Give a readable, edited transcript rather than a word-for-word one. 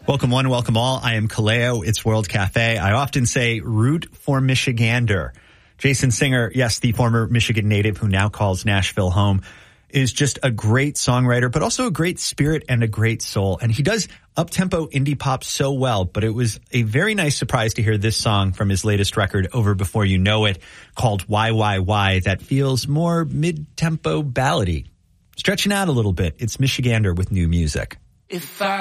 Welcome one, welcome all. I am Kaleo. It's World Cafe. I often say root for Michigander. Jason Singer, yes, the former Michigan native who now calls Nashville home, is just a great songwriter, but also a great spirit and a great soul. And he does up-tempo indie pop so well, but it was a very nice surprise to hear this song from his latest record, Over Before You Know It, called Why, that feels more mid-tempo ballady. Stretching out a little bit, it's Michigander with new music. If I